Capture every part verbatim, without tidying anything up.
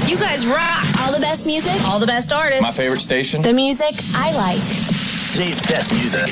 You guys rock. All the best music. All the best artists. My favorite station. The music I like. Today's best music.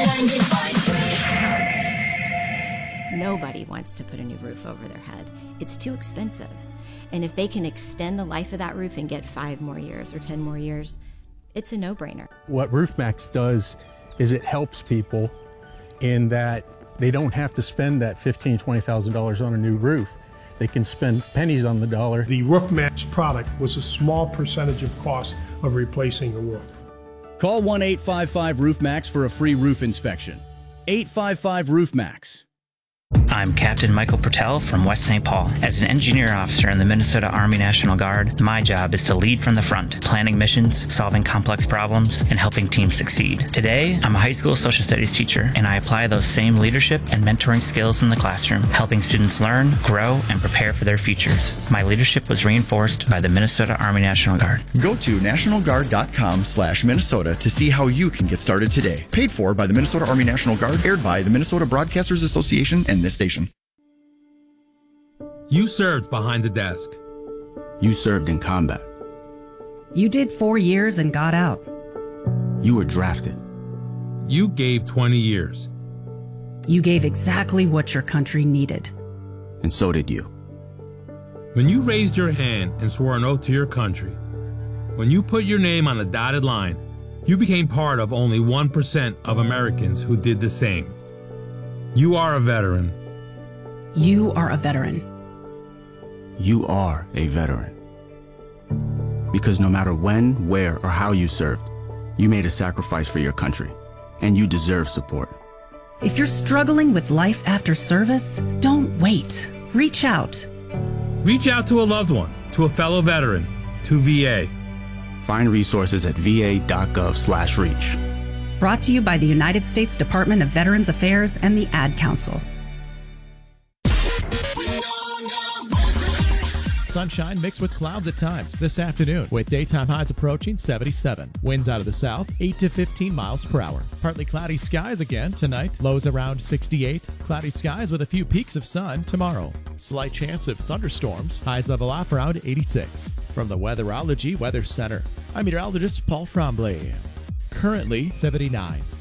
Nobody wants to put a new roof over their head. It's too expensive. And if they can extend the life of that roof and get five more years or ten more years, it's a no-brainer. What RoofMax does is it helps people in that they don't have to spend that fifteen thousand dollars, twenty thousand dollars on a new roof. They can spend pennies on the dollar. The RoofMax product was a small percentage of cost of replacing a roof. Call one eight five five RoofMax for a free roof inspection. eight five five RoofMax. I'm Captain Michael Pertell from West Saint Paul. As an engineer officer in the Minnesota Army National Guard, my job is to lead from the front, planning missions, solving complex problems, and helping teams succeed. Today, I'm a high school social studies teacher, and I apply those same leadership and mentoring skills in the classroom, helping students learn, grow, and prepare for their futures. My leadership was reinforced by the Minnesota Army National Guard. Go to nationalguard.com slash Minnesota to see how you can get started today. Paid for by the Minnesota Army National Guard, aired by the Minnesota Broadcasters Association and this station. You served behind the desk. You served in combat. You did four years and got out. You were drafted. You gave twenty years. You gave exactly what your country needed. And so did you. When you raised your hand and swore an oath to your country, when you put your name on a dotted line, you became part of only one percent of Americans who did the same. You are a veteran. You are a veteran. You are a veteran. Because no matter when, where, or how you served, you made a sacrifice for your country, and you deserve support. If you're struggling with life after service, don't wait. Reach out. Reach out to a loved one, to a fellow veteran, to V A. Find resources at va.gov slash reach. Brought to you by the United States Department of Veterans Affairs and the Ad Council. Sunshine mixed with clouds at times this afternoon, with daytime highs approaching seventy-seven. Winds out of the south, eight to fifteen miles per hour. Partly cloudy skies again tonight, lows around sixty-eight. Cloudy skies with a few peaks of sun tomorrow. Slight chance of thunderstorms, highs level off around eighty-six. From the Weatherology Weather Center, I'm meteorologist Paul Tremblay. Currently seventy-nine.